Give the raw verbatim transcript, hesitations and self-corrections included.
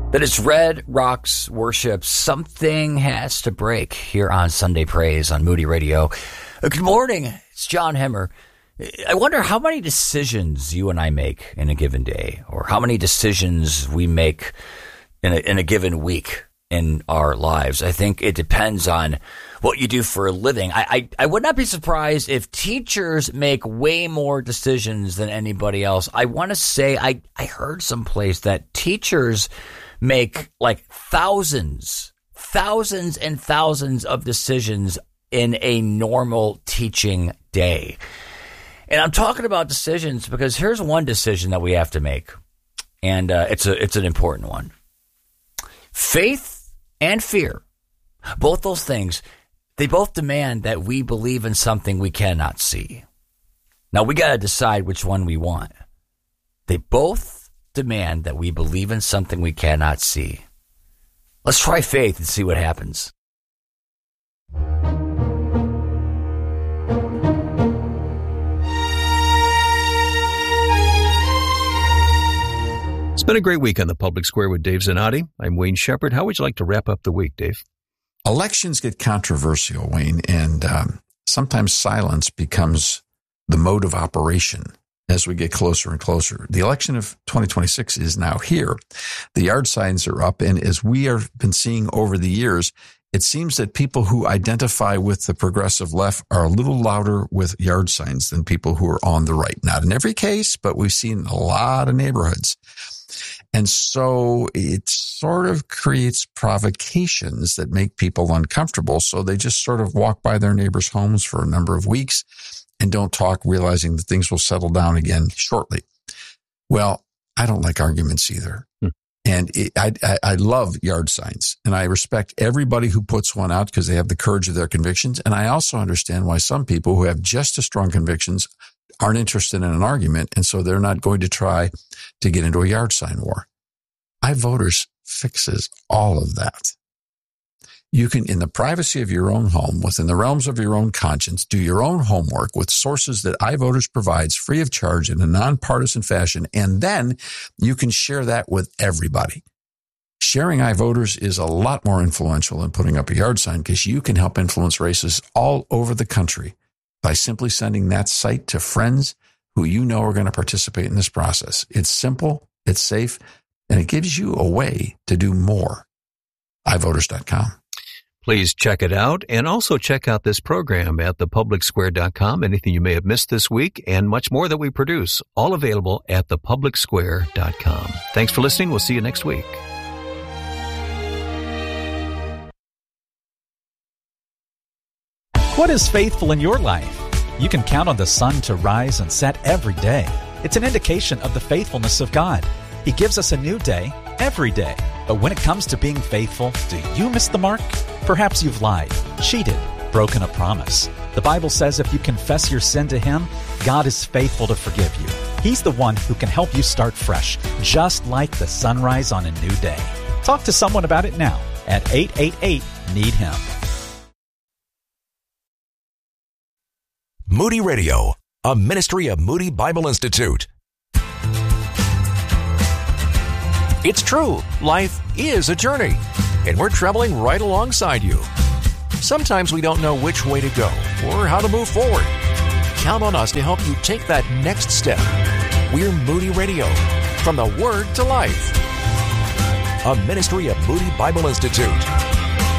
That is Red Rocks Worship. Something has to break here on Sunday Praise on Moody Radio. Good morning. It's John Hemmer. I wonder how many decisions you and I make in a given day, or how many decisions we make in a, in a given week in our lives. I think it depends on what you do for a living. I, I, I would not be surprised if teachers make way more decisions than anybody else. I want to say I, I heard someplace that teachers make like thousands, thousands and thousands of decisions in a normal teaching day. And I'm talking about decisions because here's one decision that we have to make. And uh, it's a it's an important one. Faith and fear, both those things, they both demand that we believe in something we cannot see. Now, we got to decide which one we want. They both demand that we believe in something we cannot see. Let's try faith and see what happens. It's been a great week on the Public Square with Dave Zanotti. I'm Wayne Shepherd. How would you like to wrap up the week, Dave? Elections get controversial, Wayne, and um, sometimes silence becomes the mode of operation as we get closer and closer. The election of twenty twenty-six is now here. The yard signs are up, and as we have been seeing over the years, it seems that people who identify with the progressive left are a little louder with yard signs than people who are on the right. Not in every case, but we've seen a lot of neighborhoods. And so it sort of creates provocations that make people uncomfortable. So they just sort of walk by their neighbors' homes for a number of weeks and don't talk, realizing that things will settle down again shortly. Well, I don't like arguments either. Hmm. And it, I, I, I love yard signs, and I respect everybody who puts one out because they have the courage of their convictions. And I also understand why some people who have just as strong convictions aren't interested in an argument, and so they're not going to try to get into a yard sign war. iVoters fixes all of that. You can, in the privacy of your own home, within the realms of your own conscience, do your own homework with sources that iVoters provides free of charge in a nonpartisan fashion, and then you can share that with everybody. Sharing iVoters is a lot more influential than putting up a yard sign because you can help influence races all over the country by simply sending that site to friends who you know are going to participate in this process. It's simple, it's safe, and it gives you a way to do more. i voters dot com. Please check it out, and also check out this program at the public square dot com. Anything you may have missed this week, and much more that we produce, all available at the public square dot com. Thanks for listening. We'll see you next week. What is faithful in your life? You can count on the sun to rise and set every day. It's an indication of the faithfulness of God. He gives us a new day every day. But when it comes to being faithful, do you miss the mark? Perhaps you've lied, cheated, broken a promise. The Bible says if you confess your sin to Him, God is faithful to forgive you. He's the one who can help you start fresh, just like the sunrise on a new day. Talk to someone about it now at eight eight eight, need him. Moody Radio, a ministry of Moody Bible Institute. It's true, life is a journey, and we're traveling right alongside you. Sometimes we don't know which way to go or how to move forward. Count on us to help you take that next step. We're Moody Radio, from the Word to Life, a ministry of Moody Bible Institute.